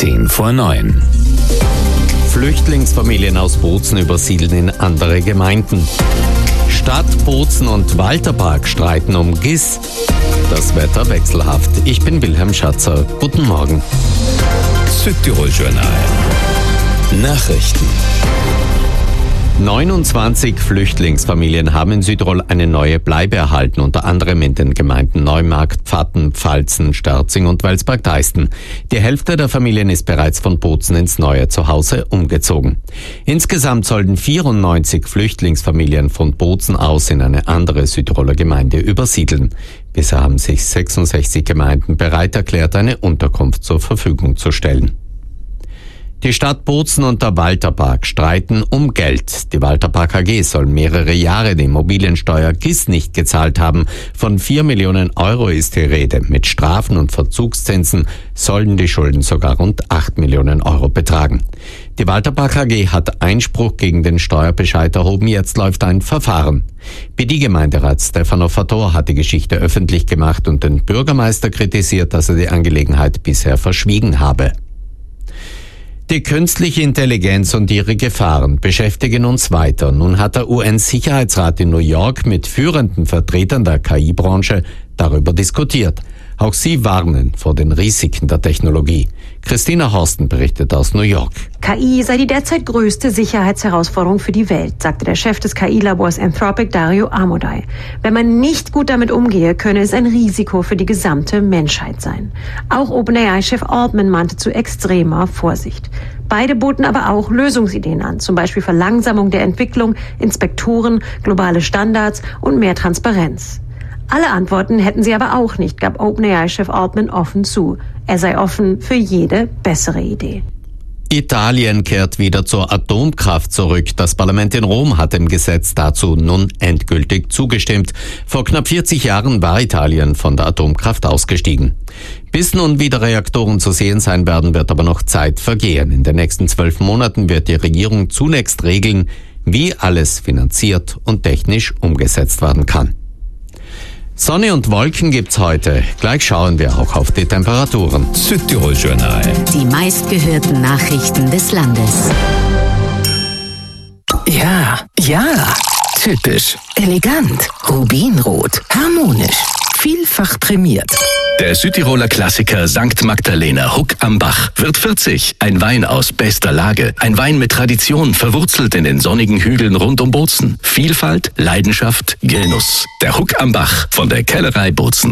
10:10. Flüchtlingsfamilien aus Bozen übersiedeln in andere Gemeinden. Stadt Bozen und Walterpark streiten um GIS. Das Wetter wechselhaft. Ich bin Wilhelm Schatzer. Guten Morgen. Südtirol-Journal. Nachrichten. 29 Flüchtlingsfamilien haben in Südtirol eine neue Bleibe erhalten, unter anderem in den Gemeinden Neumarkt, Pfatten, Pfalzen, Sterzing und Welsberg-Deisten. Die Hälfte der Familien ist bereits von Bozen ins neue Zuhause umgezogen. Insgesamt sollten 94 Flüchtlingsfamilien von Bozen aus in eine andere Südtiroler Gemeinde übersiedeln. Bisher haben sich 66 Gemeinden bereit erklärt, eine Unterkunft zur Verfügung zu stellen. Die Stadt Bozen und der Walterpark streiten um Geld. Die Walterpark AG soll mehrere Jahre die Immobiliensteuer GIS nicht gezahlt haben. Von 4 Millionen Euro ist die Rede. Mit Strafen und Verzugszinsen sollen die Schulden sogar rund 8 Millionen Euro betragen. Die Walterpark AG hat Einspruch gegen den Steuerbescheid erhoben. Jetzt läuft ein Verfahren. BD-Gemeinderat Stefano Fator hat die Geschichte öffentlich gemacht und den Bürgermeister kritisiert, dass er die Angelegenheit bisher verschwiegen habe. Die künstliche Intelligenz und ihre Gefahren beschäftigen uns weiter. Nun hat der UN-Sicherheitsrat in New York mit führenden Vertretern der KI-Branche darüber diskutiert. Auch sie warnen vor den Risiken der Technologie. Christina Horsten berichtet aus New York. KI sei die derzeit größte Sicherheitsherausforderung für die Welt, sagte der Chef des KI-Labors Anthropic, Dario Amodei. Wenn man nicht gut damit umgehe, könne es ein Risiko für die gesamte Menschheit sein. Auch OpenAI-Chef Altman mahnte zu extremer Vorsicht. Beide boten aber auch Lösungsideen an, zum Beispiel Verlangsamung der Entwicklung, Inspektoren, globale Standards und mehr Transparenz. Alle Antworten hätten sie aber auch nicht, gab OpenAI-Chef Altman offen zu. Er sei offen für jede bessere Idee. Italien kehrt wieder zur Atomkraft zurück. Das Parlament in Rom hat dem Gesetz dazu nun endgültig zugestimmt. Vor knapp 40 Jahren war Italien von der Atomkraft ausgestiegen. Bis nun wieder Reaktoren zu sehen sein werden, wird aber noch Zeit vergehen. In den nächsten 12 Monaten wird die Regierung zunächst regeln, wie alles finanziert und technisch umgesetzt werden kann. Sonne und Wolken gibt's heute. Gleich schauen wir auch auf die Temperaturen. Südtirol-Journal. Die meistgehörten Nachrichten des Landes. Ja, typisch, elegant, rubinrot, harmonisch, vielfach prämiert. Der Südtiroler Klassiker St. Magdalena Huck am Bach wird 40. Ein Wein aus bester Lage. Ein Wein mit Tradition, verwurzelt in den sonnigen Hügeln rund um Bozen. Vielfalt, Leidenschaft, Genuss. Der Huck am Bach von der Kellerei Bozen.